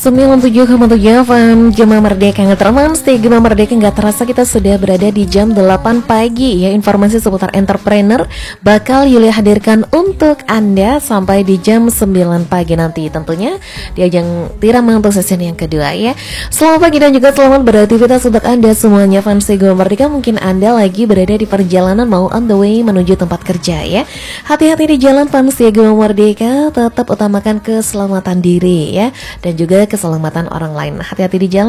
97,7 FM Gema Merdeka ngeterman stay Gema Merdeka. Nggak terasa kita sudah berada di jam 8 pagi ya. Informasi seputar entrepreneur bakal Yulia hadirkan untuk Anda sampai di jam 9 pagi nanti. Tentunya di ajang Tirama untuk sesi yang kedua ya. Selamat pagi dan juga selamat beraktivitas untuk Anda semuanya fans Gema Merdeka. Mungkin Anda lagi berada di perjalanan mau on the way menuju tempat kerja ya. Hati-hati di jalan fans Gema Merdeka. Tetap utamakan keselamatan diri ya, dan juga keselamatan orang lain. Hati-hati di jalan.